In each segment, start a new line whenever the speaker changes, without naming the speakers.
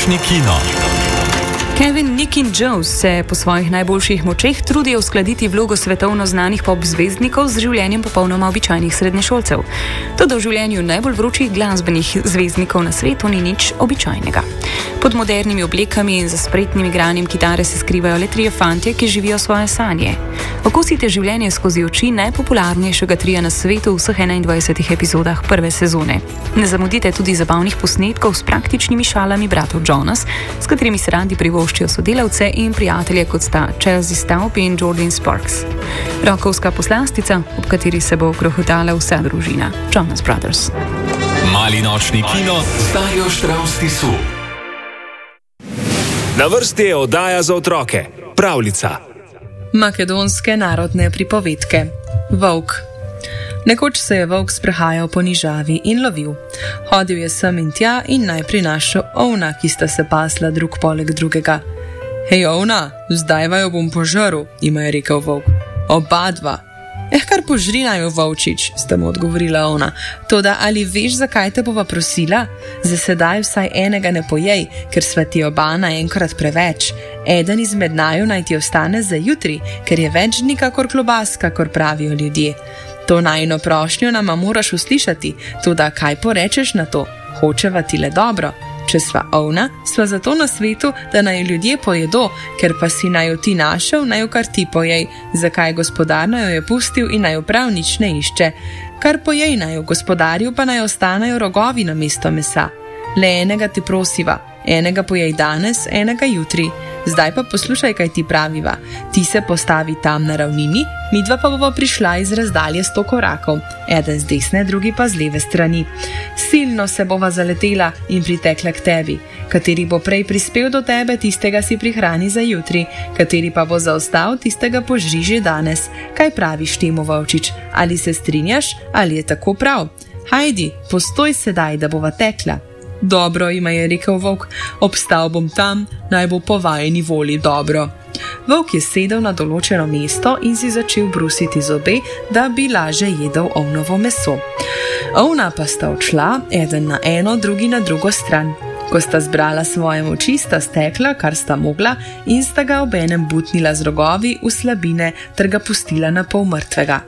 Nočni kino.
Kevin, Nick in Joe se po svojih najboljših močeh trudijo uskladiti vlogo svetovno znanih pop zvezdnikov z življenjem popolnoma običajnih srednješolcev. Toda v življenju najbolj vročih glasbenih zvezdnikov na svetu ni nič običajnega. Pod modernimi oblekami in za spretnim igranjem kitare se skrivajo le trije fantje, ki živijo svoje sanje. Okusite življenje skozi oči najpopularnejšega trija na svetu v vseh 21 epizodah prve sezone. Ne zamudite tudi zabavnih posnetkov s praktičnimi šalami bratov Jonas, s katerimi se radi privoščijo sodelavce in prijatelje, kot sta Chelsea Staub in Jordan Sparks. Rokovska poslastica, ob kateri se bo krohotala vsa družina, Jonas Brothers.
Mali nočni kino s Darjo Štravs-Tisu. Na vrsti je oddaja za otroke, pravljica.
Makedonske narodne pripovedke. Volk. Nekoč se je volk sprehajal po nižavi in lovil. Hodil je sem in tja in najprej našel ovna, ki sta se pasla drug poleg drugega. Hej, ovna, zdaj vaju bom požrl, jima je rekel volk. Oba dva. Kar požri naju, volčič, sta mu odgovorila ona. Toda ali veš, zakaj te bova prosila? Za sedaj vsaj enega ne pojej, ker sva ti oba naenkrat preveč. Eden izmed naju naj ti ostane za jutri, ker je več dni kakor klobas, kakor pravijo ljudje. To najino prošnjo nama moraš uslišati, toda kaj porečeš na to? Hočeva ti le dobro. Če sva ovna, sva zato na svetu, da naj ljudje pojedo, ker pa si naj jo ti našel, naj jo kar ti pojej. Zakaj gospodar naj jo je pustil in naj jo prav nič ne išče? Kar pojej naj jo, gospodarju pa naj ostanejo rogovi na mesto mesa. Le enega ti prosiva, enega pojej danes, enega jutri. Zdaj pa poslušaj, kaj ti praviva. Ti se postavi tam na ravnini, midva pa bova prišla iz razdalje 100 korakov, eden z desne, drugi pa z leve strani. Silno se bova zaletela in pritekla k tebi. Kateri bo prej prispel do tebe, tistega si prihrani za jutri, kateri pa bo zaostal, tistega požri že danes. Kaj praviš temu, volčič? Ali se strinjaš, ali je tako prav? Hajdi, postoj sedaj, da bova tekla. Dobro, jima je rekel volk, obstal bom tam, naj bo po vajeni volji dobro. Volk je sedel na določeno mesto in si začel brusiti zobe, da bi laže jedel ovnovo meso. Ovna pa sta odšla, eden na eno, drugi na drugo stran. Ko sta zbrala svoje moči, sta stekla, kar sta mogla, in sta ga obenem butnila z rogovi v slabine ter ga pustila na pol mrtvega.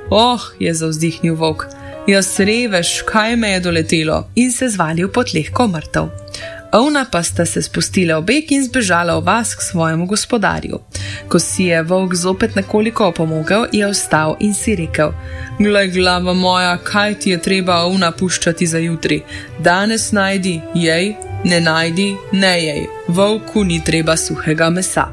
Je zavzdihnil volk. Jaz reveš, kaj me je doletelo, in se zvalil pod lehko mrtev. Ovna pa sta se spustila v beg in zbežala v vas k svojemu gospodarju. Ko si je volk zopet nekoliko opomogel, je vstal in si rekel: Glej, glava moja, kaj ti je treba, ovna, puščati za jutri? Danes najdi, jej, ne najdi, ne jej. Volku ni treba suhega mesa.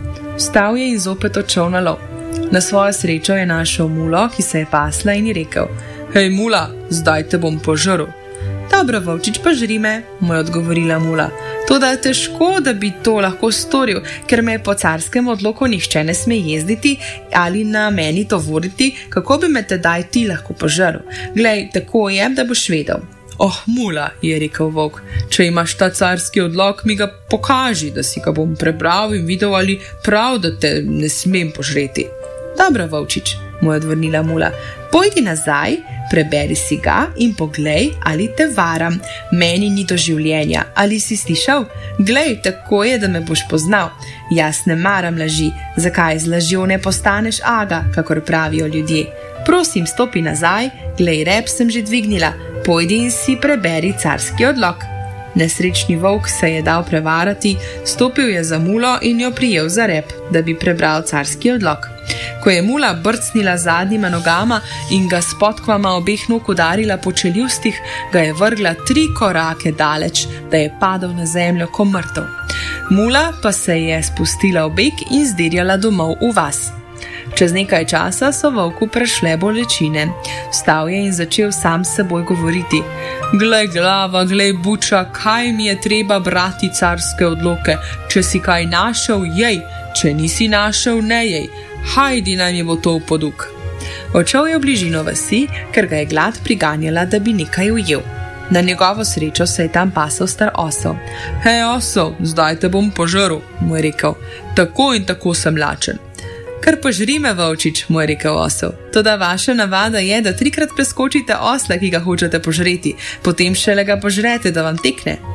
Vstal je in zopet odšel na lov. Na svojo srečo je našel mulo, ki se je pasla, in je rekel: Hej, mula, zdaj te bom požrl. Dobro, volčič, pa žri me, mu je odgovorila mula. Toda težko, da bi to lahko storil, ker me po carskem odloku nihče ne sme jezditi ali na meni tovoriti, kako bi me tedaj ti lahko požrl. Glej, tako je, da boš vedel. Mula, je rekel volk, če imaš ta carski odlok, mi ga pokaži, da si ga bom prebral in videl, ali prav, da te ne smem požreti. Dobro, volčič, mu je odvrnila mula, pojdi nazaj, preberi si ga in poglej, ali te varam. Meni ni do življenja, ali si slišal? Glej, tako je, da me boš poznal. Jaz ne maram laži, zakaj z lažjo ne postaneš aga, kakor pravijo ljudje. Prosim, stopi nazaj, glej, rep sem že dvignila, pojdi in si preberi carski odlok. Nesrečni volk se je dal prevarati, stopil je za mulo in jo prijel za rep, da bi prebral carski odlok. Ko je mula brcnila zadnjima nogama in ga s podkvama obeh nog udarila po čeljustih, ga je vrgla 3 korake daleč, da je padel na zemljo ko mrtev. Mula pa se je spustila v beg in zdirjala domov v vas. Čez nekaj časa so volku prešle bolečine. Vstal je in začel sam s seboj govoriti: Glej, glava, glej, buča, kaj mi je treba brati carske odloke? Če si kaj našel, jej, če nisi našel, ne jej. Hajdi, naj mi bo to v poduk. Odšel je v bližino vasi, ker ga je glad priganjala, da bi nekaj ujel. Na njegovo srečo se je tam pasel star osel. Hej, osel, zdaj te bom požrl, mu je rekel. Tako in tako sem lačen. Kar požri me, volčič, mu je rekel osel. Toda vaša navada je, da 3-krat preskočite osla, ki ga hočete požreti, potem šele ga požrete, da vam tekne.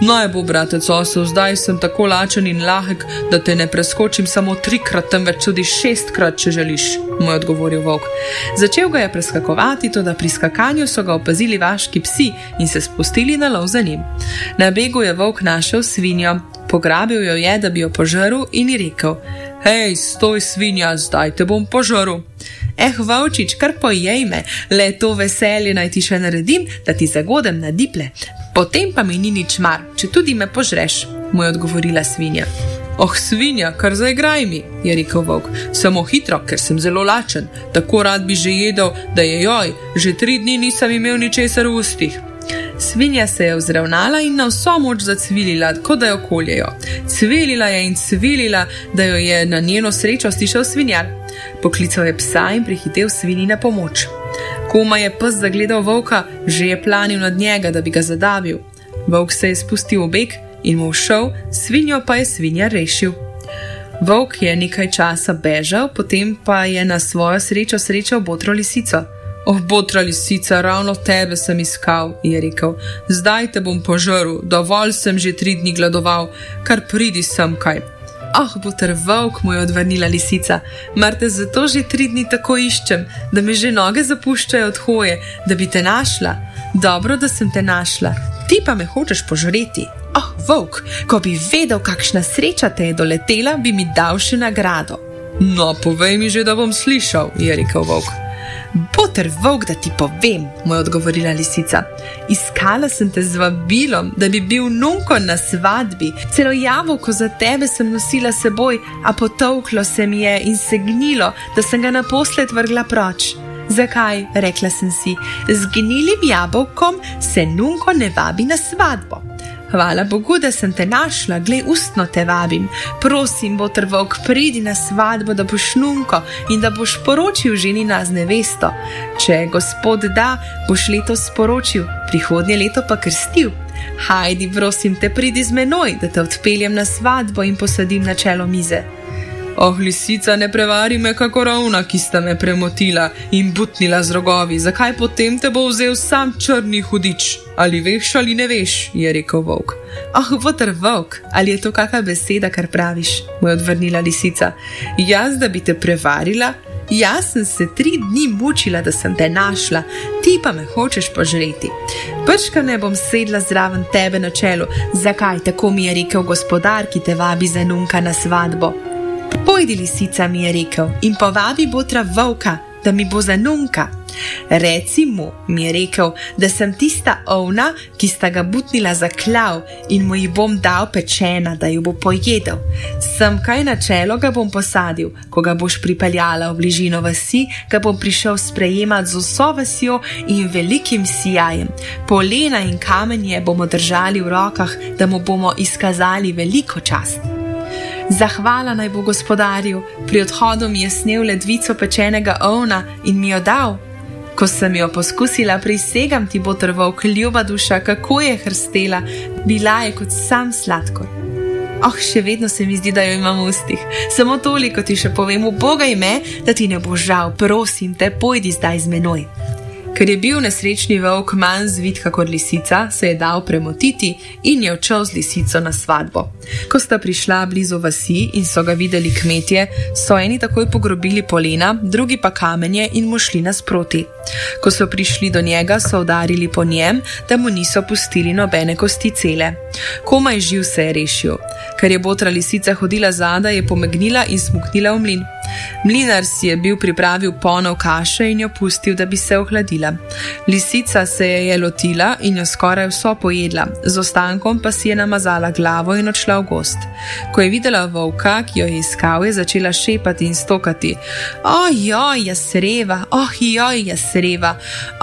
Naj bo, bratec osel, zdaj sem tako lačen in lahek, da te ne preskočim samo 3-krat, temveč tudi 6-krat, če želiš, mu je odgovoril volk. Začel ga je preskakovati, toda pri skakanju so ga opazili vaški psi in se spustili na lov za njim. Na begu je volk našel svinjo, pograbil jo je, da bi jo požrl in ji rekel: Hej, stoj svinja, zdaj te bom požrl. Volčič, kar pojej me, le to veselje naj ti še naredim, da ti zagodem na diple. Potem pa mi ni nič mar, če tudi me požreš, mu je odgovorila svinja. Svinja, kar zaigraj mi, je rekel volk, samo hitro, ker sem zelo lačen, tako rad bi že jedel, da je joj, že 3 dni nisem imel ničesar v ustih. Svinja se je vzravnala in na vso moč zacvilila, kot da jo koljejo. Cvilila je in cvilila, da jo je na njeno srečo slišal svinjar. Poklical je psa in prihitel svinji na pomoč. Koma je pes zagledal volka, že je planil nad njega, da bi ga zadavil. Volk se je spustil v beg in mu všel, svinjo pa je svinjar rešil. Volk je nekaj časa bežal, potem pa je na svojo srečo srečal botro lisico. Botra lisica, ravno tebe sem iskal, je rekel. Zdaj te bom požrl, dovolj sem že 3 dni gladoval, kar pridi sem kaj. Boter volk, mu je odvrnila lisica, mar te zato že 3 dni tako iščem, da me že noge zapuščajo od hoje, da bi te našla. Dobro, da sem te našla, ti pa me hočeš požreti. Volk, ko bi vedel, kakšna sreča te je doletela, bi mi dal še nagrado. No, povej mi že, da bom slišal, je rekel volk. Boter volk, da ti povem, mu je odgovorila lisica. Iskala sem te z vabilom, da bi bil nunko na svadbi. Celo jabolko za tebe sem nosila seboj, a potolklo se mi je in se gnilo, da sem ga naposled vrgla proč. Zakaj, rekla sem si, z gnilim jabolkom se nunko ne vabi na svadbo. Hvala Bogu, da sem te našla, glej, ustno te vabim. Prosim, boter volk, pridi na svadbo, da boš nunko in da boš poročil ženina z nevesto. Če Gospod da, boš letos poročil, prihodnje leto pa krstil. Hajdi, prosim te, pridi z menoj, da te odpeljem na svadbo in posadim na čelo mize. Lisica, ne prevari me kako ravna, ki sta me premotila in butnila z rogovi. Zakaj potem te bo vzel sam črni hudič? Ali veš ali ne veš, je rekel volk. Boter volk, ali je to kakšna beseda, kar praviš, mu je odvrnila lisica. Jaz, da bi te prevarila? Jaz sem se 3 dni mučila, da sem te našla, ti pa me hočeš požreti. Brškane bom sedla zraven tebe na čelu. Zakaj, tako mi je rekel gospodar, ki te vabi za nunka na svadbo. Pojdi, lisica, mi je rekel, in povabi botra volka, da mi bo za nunka. Reci mu, mi je rekel, da sem tista ovna, ki sta ga butnila za klav in mu jih bom dal pečena, da jo bo pojedel. Sem kaj na čelo ga bom posadil, ko ga boš pripeljala v bližino vasi, ga bom prišel sprejemat z vso vasjo in velikim sijajem. Polena in kamenje bomo držali v rokah, da mu bomo izkazali veliko čast. Zahvala naj bo gospodarju, pri odhodu mi je snel ledvico pečenega ovna in mi jo dal. Ko sem jo poskusila, prisegam ti, boter volk, ljuba duša, kako je hrstela, bila je kot sam sladkor. Še vedno se mi zdi, da jo imam v ustih. Samo toliko ti še povem, ubogaj me, da ti ne bo žal, prosim te, pojdi zdaj z menoj. Ker je bil nesrečni volk manj zvit kakor lisica, se je dal premotiti in je odšel z lisico na svadbo. Ko sta prišla blizu vasi in so ga videli kmetje, so eni takoj pogrobili polena, drugi pa kamenje in mu šli nasproti. Ko so prišli do njega, so udarili po njem, da mu niso pustili nobene kosti cele. Komaj živ se je rešil. Ker je botra lisica hodila zadaj, je pomegnila in smuknila v mlin. Mlinar si je bil pripravil ponev kaše in jo pustil, da bi se ohladila. Lisica se je lotila in jo skoraj vso pojedla, z ostankom pa si je namazala glavo in odšla v gost. Ko je videla volka, ki jo je iskal, je začela šepati in stokati. Joj, jasreva, joj, jasreva,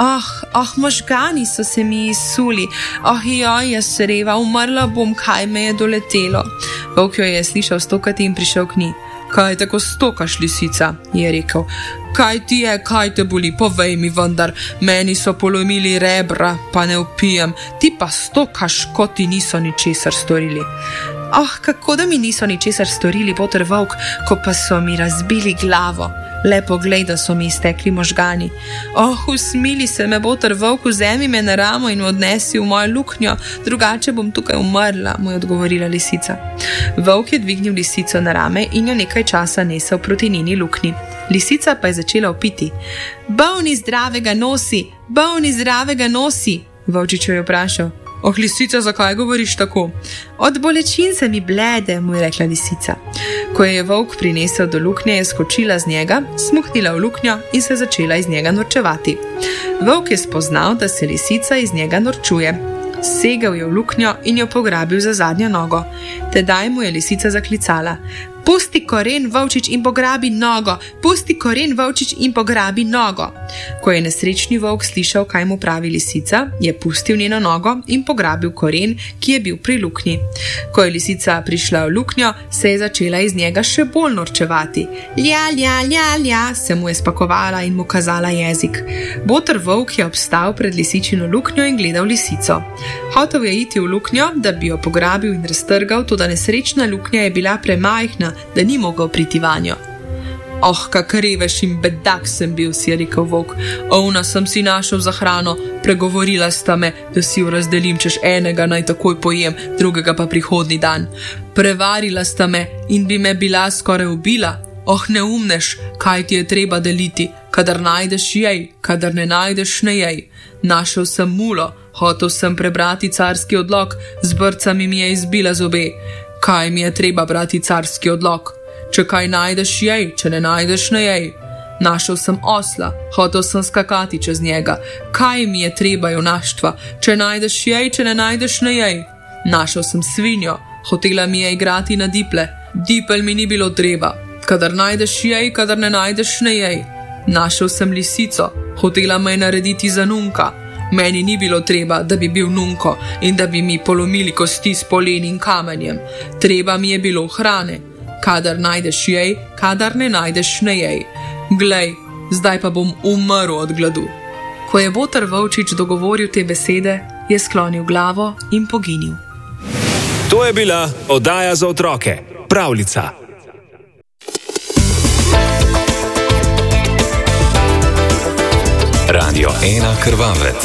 možgani so se mi izsuli, joj, jasreva, umrla bom, kaj me je doletelo. Volk jo je slišal stokati in prišel k njej. Kaj tako stokaš, lisica, je rekel. Kaj ti je, kaj te boli, povej mi vendar, meni so polomili rebra, pa ne vpijem, ti pa stokaš, kot ti niso ničesar storili. Kako da mi niso ničesar storili, boter volk, ko pa so mi razbili glavo. Le poglej, da so mi iztekli možgani. Usmili se me, boter volk, vzemi me na ramo in odnesi v mojo luknjo, drugače bom tukaj umrla, mu je odgovorila lisica. Volk je dvignil lisico na rame in jo nekaj časa nesel proti njeni luknji. Lisica pa je začela vpiti. Bolni zdravega nosi, bolni zdravega nosi, volčič jo je vprašal. Lisica, zakaj govoriš tako? Od bolečin se mi blede, mu je rekla lisica. Ko je volk prinesel do luknje, je skočila z njega, smuhnila v luknjo in se začela iz njega norčevati. Volk je spoznal, da se lisica iz njega norčuje. Segel je v luknjo in jo pograbil za zadnjo nogo. Tedaj mu je lisica zaklicala. Pusti koren, volčič, in pograbi nogo! Pusti koren, volčič, in pograbi nogo! Ko je nesrečni volk slišal, kaj mu pravi lisica, je pustil njeno nogo in pograbil koren, ki je bil pri luknji. Ko je lisica prišla v luknjo, se je začela iz njega še bolj norčevati. Lja, lja, lja, lja, se mu je spakovala in mu kazala jezik. Boter volk je obstal pred lisičino luknjo in gledal lisico. Hotel je iti v luknjo, da bi jo pograbil in raztrgal, toda nesrečna luknja je bila premajhna, da ni mogel priti vanjo. Kak reveš in bedak sem bil, si je rekel volk. Ovna sem si našel za hrano, pregovorila sta me, da si jo razdelim, češ enega naj takoj pojem, drugega pa prihodni dan. Prevarila sta me in bi me bila skoraj ubila. Neumneš, kaj ti je treba deliti, kadar najdeš jej, kadar ne najdeš ne jej. Našel sem mulo, hotel sem prebrati carski odlok, z brcami mi je izbila zobe. Kaj mi je treba brati carski odlok? Če kaj najdeš jej, če ne najdeš ne jej. Našel sem osla, hotel sem skakati čez njega. Kaj mi je treba junaštva? Če najdeš jej, če ne najdeš ne jej. Našel sem svinjo, hotela mi je igrati na diple. Dipel mi ni bilo treba. Kadar najdeš jej, kadar ne najdeš ne jej. Našel sem lisico, hotela me je narediti za nunka. Meni ni bilo treba, da bi bil nunko in da bi mi polomili kosti s polen in kamenjem. Treba mi je bilo hrane. Kadar najdeš jej, kadar ne najdeš ne jej. Glej, zdaj pa bom umrl od gladu. Ko je boter volčič dogovoril te besede, je sklonil glavo in poginil.
To je bila oddaja za otroke, pravljica. Radio 1 Krvavec.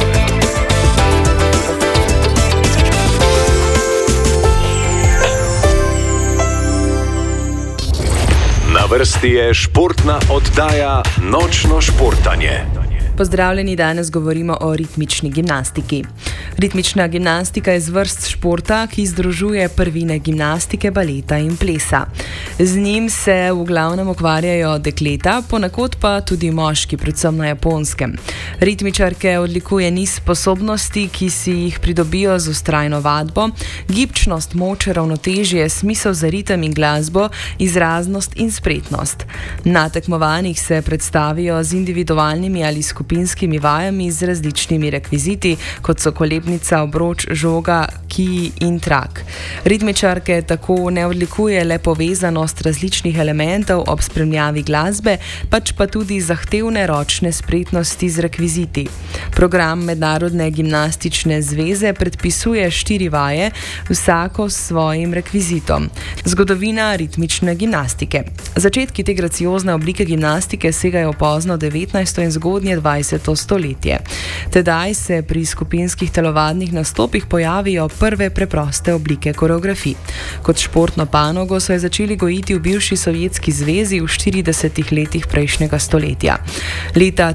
Na vrsti je športna oddaja Nočno športanje.
Pozdravljeni, danes govorimo o ritmični gimnastiki. Ritmična gimnastika je zvrst športa, ki združuje prvine gimnastike, baleta in plesa. Z njim se v glavnem ukvarjajo dekleta, ponekod pa tudi moški, predvsem na Japonskem. Ritmičarke odlikuje niz sposobnosti, ki si jih pridobijo z vztrajno vadbo, gibčnost, moč, ravnotežje, smisel za ritem in glasbo, izraznost in spretnost. Na tekmovanjih se predstavijo z individualnimi ali skupinskimi vajami z različnimi rekviziti, kot so kolebnica, obroč, žoga, kiji in trak. Ritmičarke tako ne odlikuje le povezanost različnih elementov ob spremljavi glasbe, pač pa tudi zahtevne ročne spretnosti z rekviziti. Program Mednarodne gimnastične zveze predpisuje 4 vaje, vsako s svojim rekvizitom. Zgodovina ritmične gimnastike. Začetki te graciozne oblike gimnastike segajo v pozno 19. in zgodnje 20. stoletje. Tedaj se pri skupinskih telovadnih nastopih pojavijo prve preproste oblike koreografij. Kot športno panogo so jo začeli gojiti v bivši Sovjetski zvezi v 40. letih prejšnjega stoletja. Leta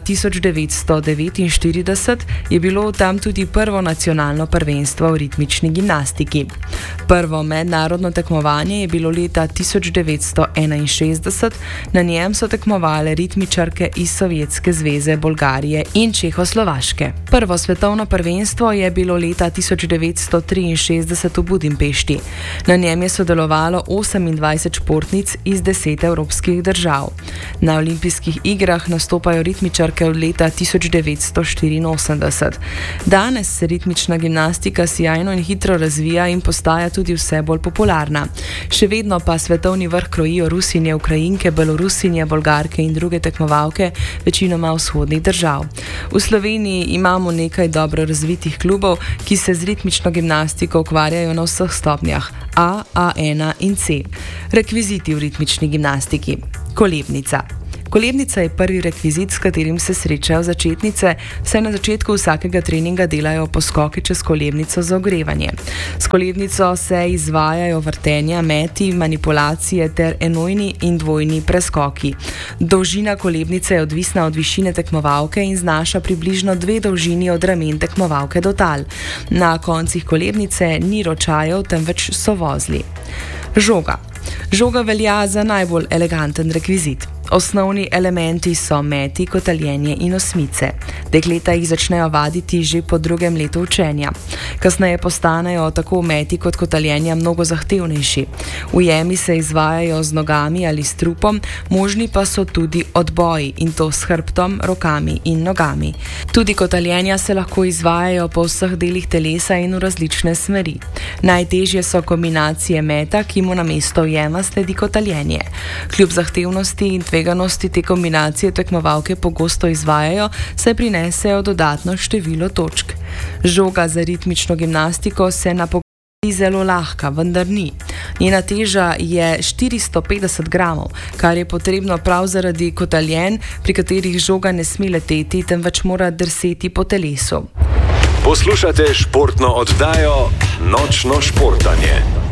1949 je bilo tam tudi prvo nacionalno prvenstvo v ritmični gimnastiki. Prvo mednarodno tekmovanje je bilo leta 1961, na njem so tekmovale ritmičarke iz Sovjetske zveze, Bolgarije in Čehoslovaške. Prvo svetovno prvenstvo je bilo leta 1963 v Budimpešti. Na njem je sodelovalo 28 športnic iz 10 evropskih držav. Na olimpijskih igrah nastopajo ritmičarke od leta 1984. Danes se ritmična gimnastika sijajno in hitro razvija in postaja tudi vse bolj popularna. Še vedno pa svetovni vrh krojijo Rusinje, Ukrajinke, Belorusinje, Bolgarke in druge tekmovalke, večinoma vzhodnih držav. V Sloveniji imamo nekaj dobro razvitih klubov, ki se z ritmično gimnastiko ukvarjajo na vseh stopnjah A, A1 in C. Rekviziti v ritmični gimnastiki. Kolebnica. Kolebnica je prvi rekvizit, s katerim se srečajo začetnice, saj na začetku vsakega treninga delajo poskoke čez kolebnico za ogrevanje. S kolebnico se izvajajo vrtenja, meti, manipulacije ter enojni in dvojni preskoki. Dolžina kolebnice je odvisna od višine tekmovalke in znaša približno 2 dolžini od ramen tekmovalke do tal. Na koncih kolebnice ni ročajev, temveč so vozli. Žoga. Žoga velja za najbolj eleganten rekvizit. Osnovni elementi so meti, kotaljenje in osmice. Dekleta jih začnejo vaditi že po 2. letu učenja. Kasneje postanejo tako meti kot kotaljenja mnogo zahtevnejši. Ujemi se izvajajo z nogami ali s trupom, možni pa so tudi odboji, in to s hrbtom, rokami in nogami. Tudi kotaljenja se lahko izvajajo po vseh delih telesa in v različne smeri. Najtežje so kombinacije meta, ki mu namesto ujema sledi kotaljenje. Kljub zahtevnosti in tveganosti te kombinacije tekmovalke pogosto izvajajo, saj prinesejo dodatno število točk. Žoga za ritmično gimnastiko se na pogled zdi zelo lahka, vendar ni. Njena teža je 450 gramov, kar je potrebno prav zaradi kotaljen, pri katerih žoga ne sme leteti, temveč mora drseti po telesu.
Poslušate športno oddajo Nočno športanje.